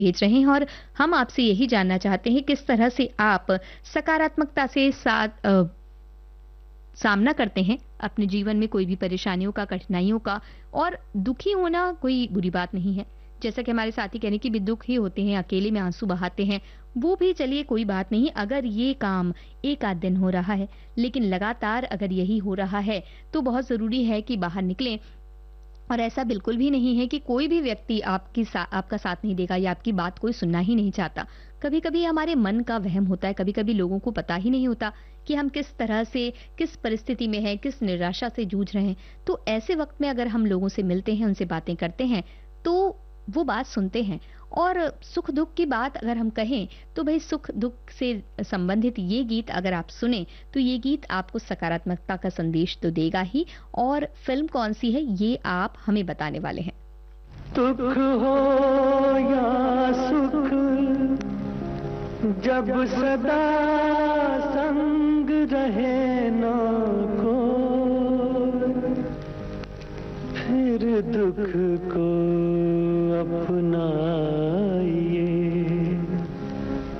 भेज रहे हैं और हम आपसे यही जानना चाहते हैं किस तरह से आप सकारात्मकता से सामना करते हैं अपने जीवन में कोई भी परेशानियों का, कठिनाइयों का। और दुखी होना कोई बुरी बात नहीं है, जैसा कि हमारे साथी कहने की भी दुख ही होते हैं, अकेले में आंसू बहाते हैं, वो भी चलिए कोई बात नहीं। अगर ये काम एक आध दिन हो रहा है, लेकिन लगातार अगर यही हो रहा है तो बहुत जरूरी है कि बाहर निकलें। और ऐसा बिल्कुल भी नहीं है कि कोई भी व्यक्ति आपका साथ नहीं देगा या आपकी बात कोई सुनना ही नहीं चाहता। कभी कभी हमारे मन का वहम होता है, कभी कभी लोगों को पता ही नहीं होता कि हम किस तरह से, किस परिस्थिति में हैं, किस निराशा से जूझ रहे हैं। तो ऐसे वक्त में अगर हम लोगों से मिलते हैं, उनसे बातें करते हैं, तो वो बात सुनते हैं। और सुख दुख की बात अगर हम कहें तो भाई सुख दुख से संबंधित ये गीत अगर आप सुने तो ये गीत आपको सकारात्मकता का संदेश तो देगा ही। और फिल्म कौन सी है ये आप हमें बताने वाले हैं। दुख हो या सुख जब सदा संग रहे ना को, फिर दुख